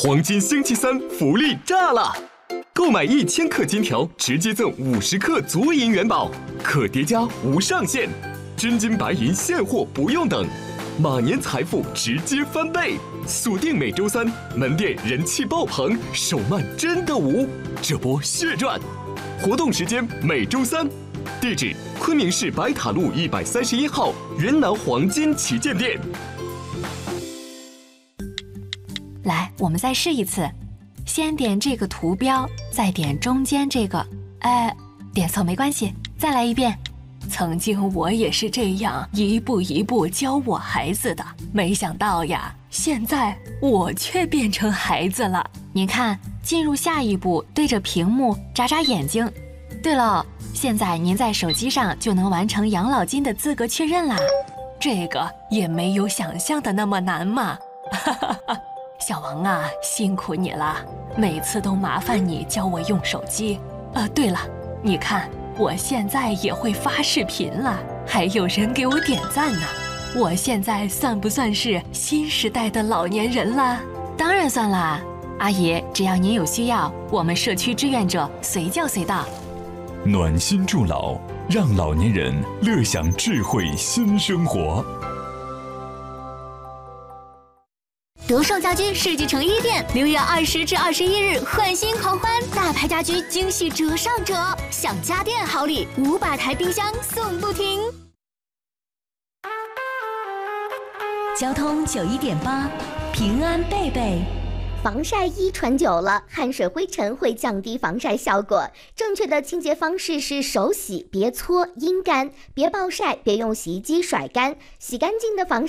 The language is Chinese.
黄金星期三福利炸了！购买1000克金条，直接赠50克足银元宝，可叠加无上限，真金白银现货不用等，马年财富直接翻倍！锁定每周三，门店人气爆棚，手慢真的无，这波血赚！活动时间每周三，地址：昆明市白塔路131号云南黄金旗舰店。 来，我们再试一次，先点这个图标，再点中间这个，点错没关系，再来一遍。曾经我也是这样一步一步教我孩子的，没想到呀，现在我却变成孩子了。您看，进入下一步，对着屏幕眨眨眼睛。对了，现在您在手机上就能完成养老金的资格确认啦。这个也没有想象的那么难嘛。哈哈哈。小王啊，辛苦你了，每次都麻烦你教我用手机。对了，你看我现在也会发视频了，还有人给我点赞呢。我现在算不算是新时代的老年人了？当然算啦，阿姨，只要您有需要，我们社区志愿者随叫随到。 暖心助老，让老年人乐享智慧新生活。 德胜家居世纪城1店6月20至21日换新狂欢，大牌家居惊喜折上折，享家电好礼，500台冰箱送不停。 交通91.8，平安贝贝。 防晒衣穿久了，汗水灰尘会降低防晒效果。正确的清洁方式是手洗，别搓，阴干，别暴晒，别用洗衣机甩干，洗干净的防晒